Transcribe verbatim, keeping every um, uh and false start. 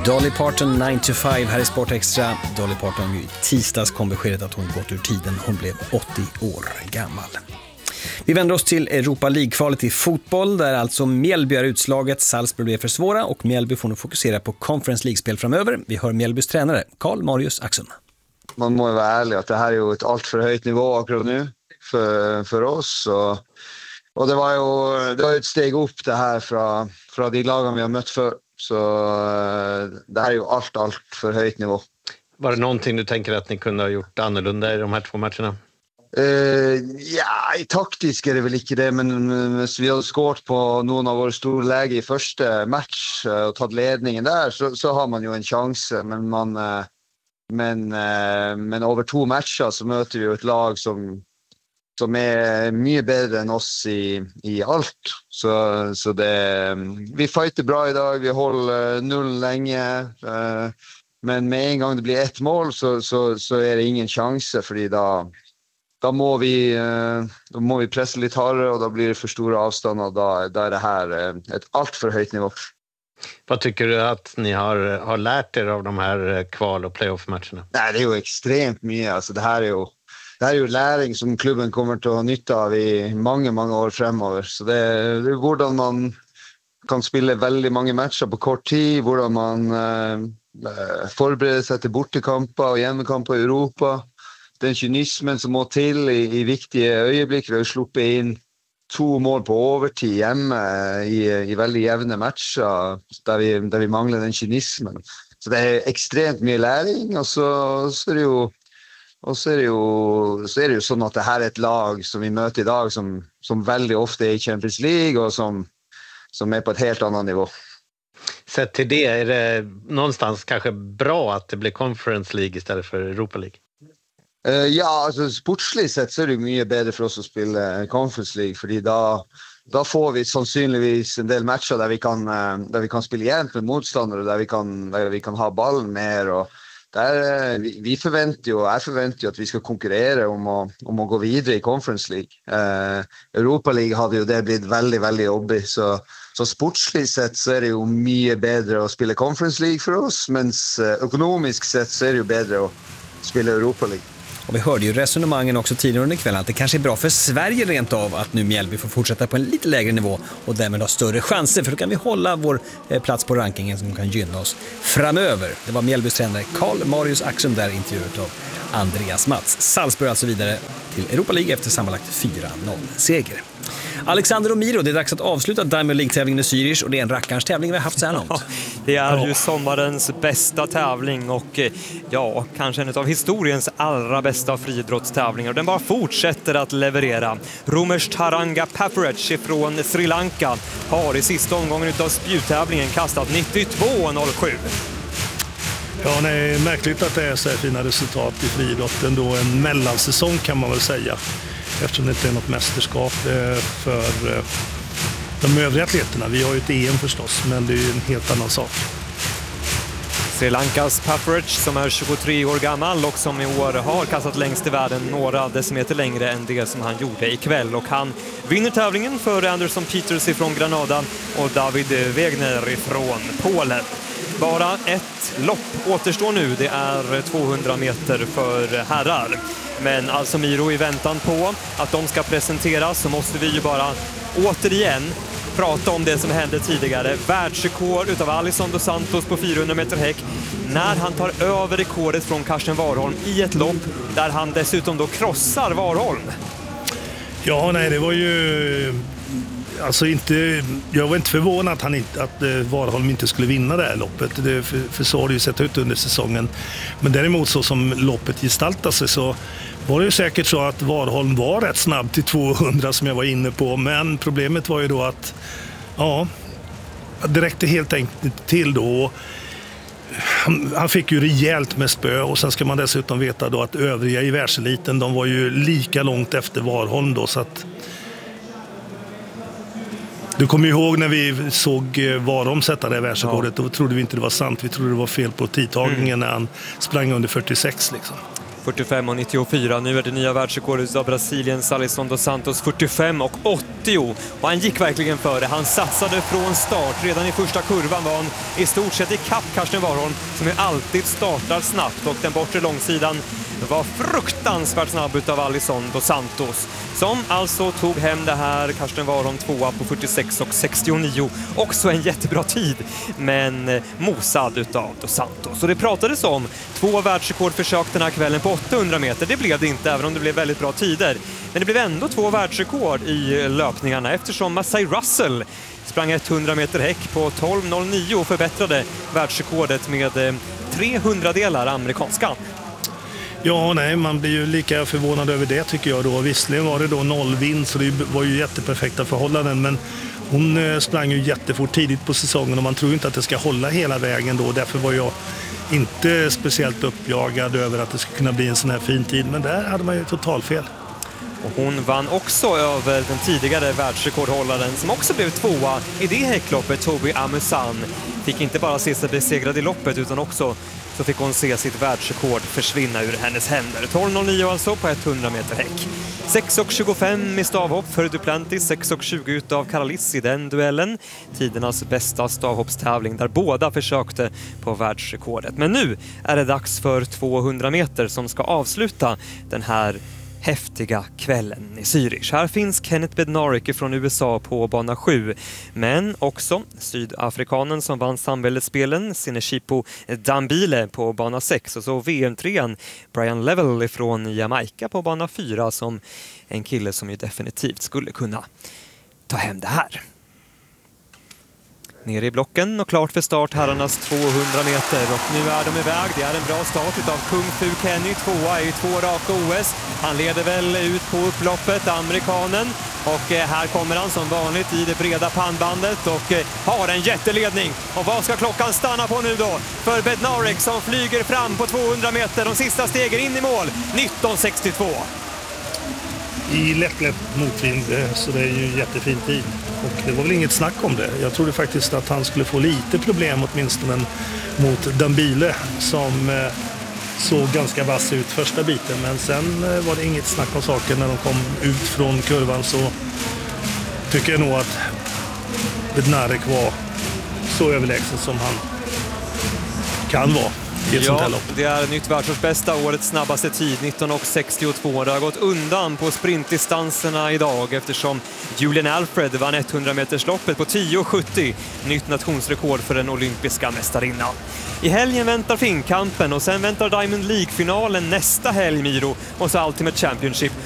Dolly Parton nine to five här i Sport Extra. Dolly Parton, i tisdags kom beskedet att hon gått ur tiden. Hon blev åttio år gammal. Vi vänder oss till Europa League-kvalet i fotboll där alltså Mjällby är utslaget. Salzburg blir för svåra och Mjällby får nu fokusera på Conference League-spel framöver. Vi hör Mjällbys tränare Karl Marius Axum. Man må ju vara ärlig att det här är ju ett allt för höjt nivå akkurat nu för, för oss. Och, och det var ju det var ett steg upp det här från, från de lagen vi har mött för. Så det här är ju allt, allt för höjt nivå. Var det någonting du tänker att ni kunde ha gjort annorlunda i de här två matcherna? Uh, ja, i taktisk är det väl inte det, men, men vi har skårt på någon av våra stora läge i första match uh, och tagit ledningen där så, så har man ju en chans. Men, man, uh, men, uh, men över två matcher så möter vi ett lag som, som är mycket bättre än oss i, i allt. Så, så det, vi fighter bra idag, vi håller noll länge. Uh, men med en gång det blir ett mål så, så, så är det ingen chans för idag. Då må vi, då må vi pressa lite hårdare och då blir det för stora avstånd och då, då är det här ett allt för höjt nivå. Vad tycker du att ni har, har lärt er av de här kval- och playoff-matcherna? Nej, det är ju extremt mycket. Alltså, det här är ju, det här är ju läring som klubben kommer att ha nytta av i många, många år framöver. Så det, det är hur man kan spela väldigt många matcher på kort tid, hur man eh, förbereder sig till bortekamper och hemmakamper i Europa. Den kynismen som må till i, i viktiga ögonblick. Vi har släppt in två mål på övertid hemma i, i väldigt jämna matcher där vi, där vi manglar den kynismen. Så det är extremt mycket läring och så, så är det ju och så är det ju så är det ju så att det här är ett lag som vi möter idag som, som väldigt ofta är i Champions League och som, som är på ett helt annat nivå. Sett till det, är det någonstans kanske bra att det blir Conference League istället för Europa League? Uh, ja, alltså sportsligt sett så är det mycket bättre för oss att spela Conference League för då, då får vi sannolikt en del matcher där vi kan, där vi kan spela jämnt med motståndare, där vi kan, där vi kan ha bollen mer och där, vi, vi förväntar ju, jag förväntar ju att vi ska konkurrera om att, om att gå vidare i Conference League. Uh, Europa League hade ju det blivit väldigt, väldigt jobbigt så, så sportsligt sett så är det ju mycket bättre att spela Conference League för oss men ekonomiskt sett så är det ju bättre att spela Europa League. Och vi hörde ju resonemangen också tidigare under kvällen att det kanske är bra för Sverige rent av att nu Mjällby får fortsätta på en lite lägre nivå och därmed ha större chanser för då kan vi hålla vår plats på rankingen som kan gynna oss framöver. Det var Mjällbys tränare Karl Marius Axum där intervjuet av Andreas Mats. Salzburg alltså vidare till Europa League efter sammanlagt fyra noll-seger. Alexander och Miro, det är dags att avsluta Diamond League-tävlingen i Zürich och det är en rackarns tävling vi har haft så här långt. Ja, det är ju sommarens bästa tävling och ja, kanske en av historiens allra bästa friidrottstävlingar. Och den bara fortsätter att leverera. Romesh Taranga Pafarech från Sri Lanka har i sista omgången av spjuttävlingen kastat nittiotvå noll sju. Ja, nej, märkligt att det är så här fina resultat i friidrotten då. En mellansäsong kan man väl säga. Eftersom det inte är något mästerskap för de övriga atleterna. Vi har ju ett E M förstås, men det är ju en helt annan sak. Sri Lankas Pafarech som är tjugotre år gammal och som i år har kastat längst i världen några decimeter längre än det som han gjorde ikväll. Och han vinner tävlingen för Anderson Peters från Granada och David Wegner från Polen. Bara ett lopp återstår nu, det är tvåhundra meter för herrar. Men alltså Miro, i väntan på att de ska presenteras så måste vi ju bara återigen prata om det som hände tidigare. Världsrekord utav Alisson dos Santos på fyrahundra meter häck när han tar över rekordet från Karsten Warholm i ett lopp där han dessutom då krossar Warholm. Ja, nej, det var ju... Alltså inte, jag var inte förvånad att, han inte, att Warholm inte skulle vinna det här loppet. Det, för, för så har det ju sett ut under säsongen. Men däremot så som loppet gestaltar sig så var det ju säkert så att Warholm var rätt snabb till tvåhundra som jag var inne på. Men problemet var ju då att ja, det räckte helt enkelt till då. Han, han fick ju rejält med spö och sen ska man dessutom veta då att övriga i världseliten, de var ju lika långt efter Warholm då så att du kommer ihåg när vi såg Warholm sätta det världsrekordet, ja. Då trodde vi inte det var sant. Vi trodde det var fel på tidtagningen mm. när han sprang under fyrtiosex liksom. fyrtiofem och nittiofyra. Nu är det nya världsrekordet av Brasiliens Alisson dos Santos fyrtiofem och åttio. Och han gick verkligen före. Han satsade från start. Redan i första kurvan var han i stort sett i kapp Karsten Warholm som ju alltid startar snabbt. Och den bortre långsidan var fruktansvärt snabb utav Alisson dos Santos som alltså tog hem det här. Karsten Warholm tvåa på fyrtiosex och sextionio. Också en jättebra tid, men mosad utav dos Santos. Och det pratades om två världsrekordförsök den här kvällen på åttahundra meter. Det blev det inte, även om det blev väldigt bra tider. Men det blev ändå två världsrekord i löpningarna eftersom Massey Russell sprang hundra meter häck på tolv noll nio och förbättrade världsrekordet med trehundra delar amerikanskan. Ja, nej, man blir ju lika förvånad över det tycker jag då. Visserligen var det då nollvind så det var ju jätteperfekta förhållanden, men hon sprang ju jättefort tidigt på säsongen och man tror inte att det ska hålla hela vägen då. Därför var jag inte speciellt uppjagad över att det skulle kunna bli en sån här fin tid, men där hade man ju totalfel. Och hon vann också över den tidigare världsrekordhållaren som också blev tvåa i det häckloppet, Toby Amusan. Fick inte bara se sig besegrad i loppet utan också så fick hon se sitt världsrekord försvinna ur hennes händer. tolv noll nio alltså på hundra meter häck. sex och tjugofem i stavhopp för Duplantis, sex och tjugo utav Karalis i den duellen. Tidernas bästa stavhoppstävling där båda försökte på världsrekordet. Men nu är det dags för tvåhundra meter som ska avsluta den här häftiga kvällen i Zürich. Här finns Kenneth Bednarek från U S A på bana sju, men också sydafrikanen som vann samväldesspelen, Sineshipo Dambile på bana sex, och så V M-trean Brian Level från Jamaica på bana fyra som en kille som ju definitivt skulle kunna ta hem det här. Nere i blocken och klart för start herrarnas tvåhundra meter, och nu är de iväg. Det är en bra start utav Kung Fu Kenny, tvåa i två raka O S. Han leder väl ut på upploppet, amerikanen, och här kommer han som vanligt i det breda pannbandet och har en jätteledning. Och vad ska klockan stanna på nu då? För Bednarek som flyger fram på tvåhundra meter, de sista stegen in i mål, nitton sextiotvå. I lätt, lätt motvind, så det är ju en jättefin tid. Och det var väl inget snack om det. Jag trodde faktiskt att han skulle få lite problem åtminstone mot Dambile som eh, såg ganska vass ut första biten. Men sen eh, var det inget snack om saken när de kom ut från kurvan, så tycker jag nog att Bednarek var så överlägsen som han kan vara. Ja, det är nytt världsbästa, årets snabbaste tid, nitton sextiotvå. Det har gått undan på sprintdistanserna idag eftersom Julian Alfred vann hundra metersloppet på tio sjuttio, nytt nationsrekord för den olympiska mästarinnan. I helgen väntar finkampen och sen väntar Diamond League-finalen nästa helg, Miro, och så Ultimate Championship.